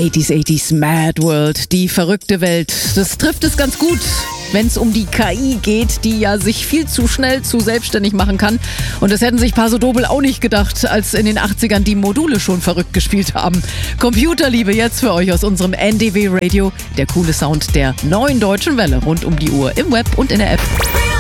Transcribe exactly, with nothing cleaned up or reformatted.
achtziger, achtziger Mad World, die verrückte Welt. Das trifft es ganz gut, wenn es um die K I geht, die ja sich viel zu schnell zu selbstständig machen kann. Und das hätten sich Paso Dobel auch nicht gedacht, als in den achtzigern die Module schon verrückt gespielt haben. Computerliebe jetzt für euch aus unserem N D W Radio, der coole Sound der neuen deutschen Welle, rund um die Uhr im Web und in der App.